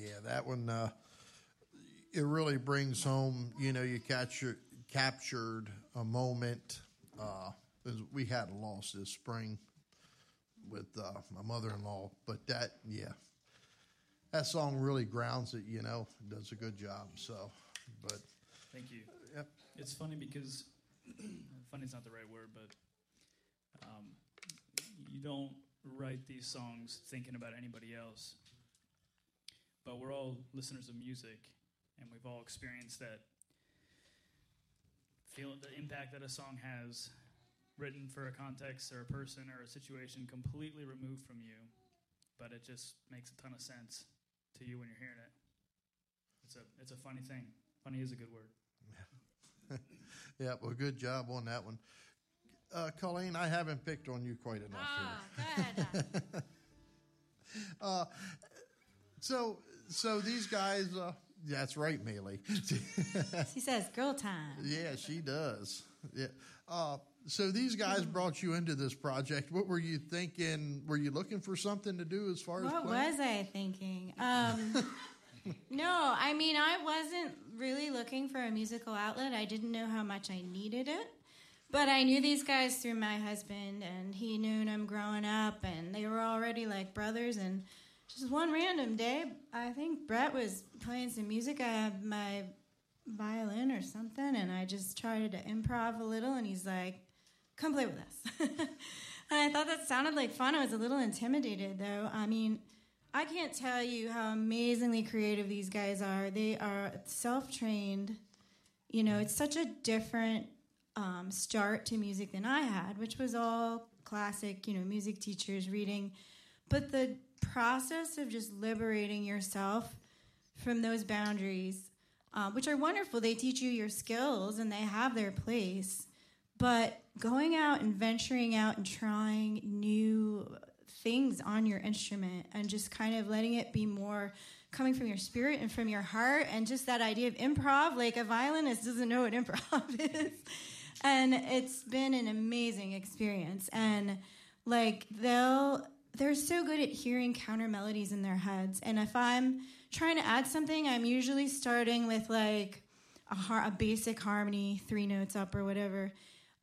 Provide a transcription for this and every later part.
Yeah, that one, it really brings home, you captured a moment. 'Cause we had a loss this spring with my mother-in-law, but that song really grounds it, does a good job. So, but thank you. Yep. It's funny because funny is not the right word, but you don't write these songs thinking about anybody else. But we're all listeners of music, and we've all experienced that feel the impact that a song has, written for a context or a person or a situation completely removed from you, but it just makes a ton of sense to you when you're hearing it. It's a funny thing. Funny is a good word. Yeah, well, good job on that one. Colleen, I haven't picked on you quite enough here. Go ahead. So these guys, that's right, Mealy. She says girl time. Yeah, she does. Yeah. So these guys brought you into this project. What were you thinking? Were you looking for something to do as far as What playing? was I thinking? No, I mean, I wasn't really looking for a musical outlet. I didn't know how much I needed it. But I knew these guys through my husband, and he knew them growing up, and they were already like brothers. And just one random day, I think Brett was playing some music. I had my violin or something, and I just tried to improv a little, and he's like, come play with us. And I thought that sounded like fun. I was a little intimidated, though. I mean, I can't tell you how amazingly creative these guys are. They are self-trained. It's such a different start to music than I had, which was all classic, music teachers reading. But the process of just liberating yourself from those boundaries, which are wonderful. They teach you your skills and they have their place. But going out and venturing out and trying new things on your instrument and just kind of letting it be more coming from your spirit and from your heart, and just that idea of improv, like a violinist doesn't know what improv is. And it's been an amazing experience. And like they're so good at hearing counter melodies in their heads. And if I'm trying to add something, I'm usually starting with like a basic harmony, 3 notes up or whatever.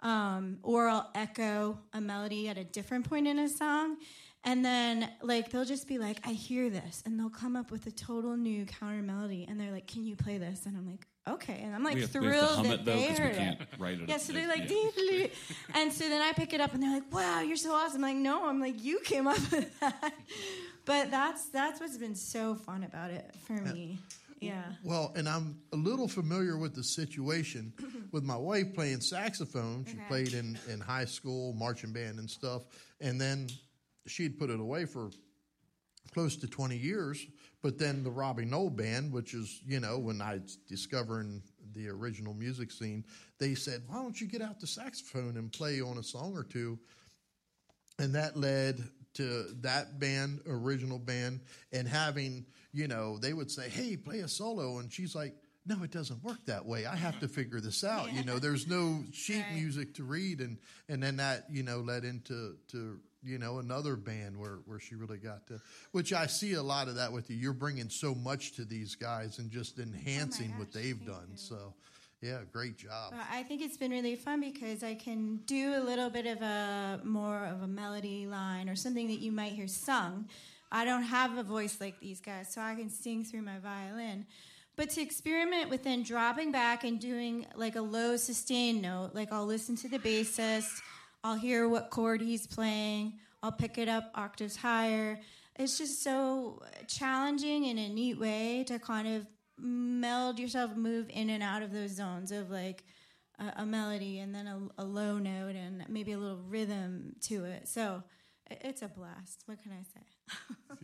Or I'll echo a melody at a different point in a song. And then like they'll just be like, I hear this. And they'll come up with a total new counter melody. And they're like, can you play this? And I'm like, okay. And I'm like thrilled that they heard it. Yeah, so they're like, yeah. And so then I pick it up and they're like, wow, you're so awesome. I'm like, no, I'm like, you came up with that. But that's what's been so fun about it for me. Yeah. Well, and I'm a little familiar with the situation with my wife playing saxophone. She played in high school, marching band and stuff. And then she'd put it away for close to 20 years. But then the Robbie Knoll Band, which is, when I was discovering the original music scene, they said, why don't you get out the saxophone and play on a song or two? And that led to that band, original band, and having, they would say, hey, play a solo. And she's like, no, it doesn't work that way. I have to figure this out. There's no sheet music to read. And then that, led into another band where she really got to, which I see a lot of that with you. You're bringing so much to these guys and just enhancing what they've done. So, yeah, great job. Well, I think it's been really fun because I can do a little bit of more of a melody line or something that you might hear sung. I don't have a voice like these guys, so I can sing through my violin. But to experiment with then dropping back and doing like a low sustained note, like I'll listen to the bassist, I'll hear what chord he's playing, I'll pick it up octaves higher. It's just so challenging in a neat way to kind of meld yourself, move in and out of those zones of like a melody and then a low note and maybe a little rhythm to it. So it's a blast. What can I say?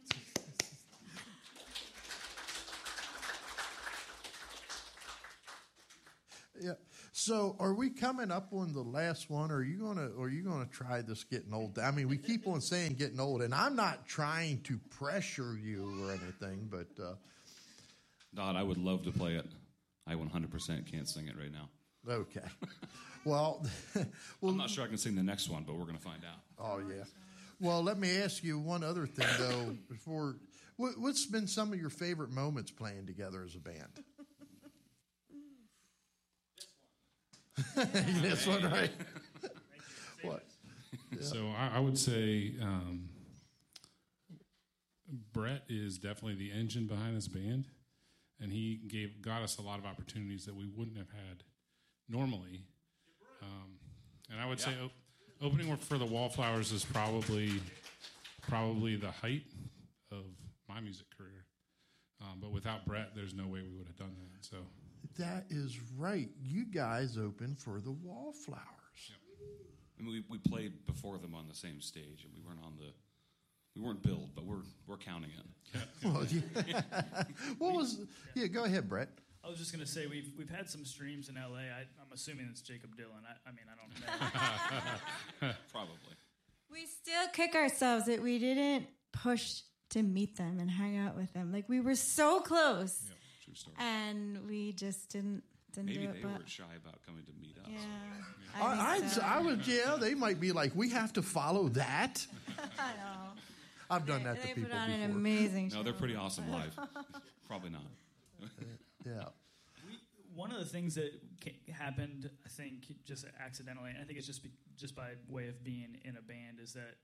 Yeah. So, are we coming up on the last one? Or are you gonna try this getting old? I mean, we keep on saying getting old, and I'm not trying to pressure you or anything, but Dodd, I would love to play it. I 100% can't sing it right now. Okay. Well, I'm not sure I can sing the next one, but we're going to find out. Oh yeah. Well, let me ask you one other thing, though. Before, what's been some of your favorite moments playing together as a band? This one, right? What? Yeah. So I would say Brett is definitely the engine behind this band, and he got us a lot of opportunities that we wouldn't have had normally. And I would say opening for the Wallflowers is probably the height of my music career. But without Brett, there's no way we would have done that. So That is right. You guys opened for the Wallflowers. Yep. I mean, we played before them on the same stage, and we weren't billed, but we're counting it. Well, yeah. What was? Yeah, go ahead, Brett. I was just going to say we've had some streams in LA. I'm assuming it's Jacob Dylan. I mean, I don't know. Probably. We still kick ourselves that we didn't push to meet them and hang out with them. Like, we were so close, Yeah, true story. and we just didn't Maybe do it. they but were shy about coming to meet us. yeah, I would. Yeah, they might be like, we have to follow that. I know. I've done that to They people put on before. an amazing show. No, they're pretty awesome live. Probably not. Yeah. One of the things that happened, I think, just accidentally, and I think it's just by way of being in a band, is that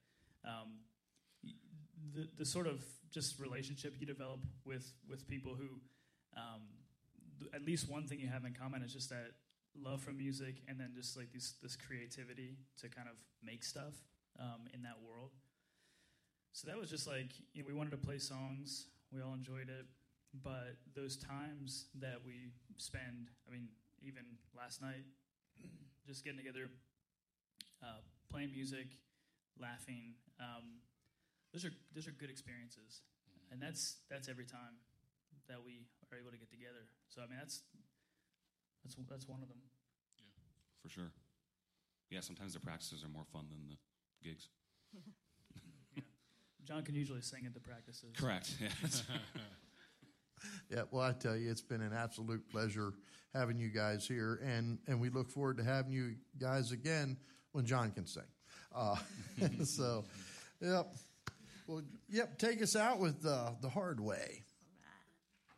the sort of just relationship you develop with people who, at least one thing you have in common is just that love for music, and then just like this creativity to kind of make stuff in that world. So that was just like, we wanted to play songs, we all enjoyed it. But those times that we spend, I mean, even last night, just getting together, playing music, laughing, those are good experiences, and that's every time that we are able to get together. So I mean, that's one of them. Yeah, for sure. Yeah, sometimes the practices are more fun than the gigs. Yeah. John can usually sing at the practices. Correct. Yeah. Yeah, well, I tell you, it's been an absolute pleasure having you guys here, and we look forward to having you guys again when John can sing. So, yep. Well, yep, take us out with the hard way.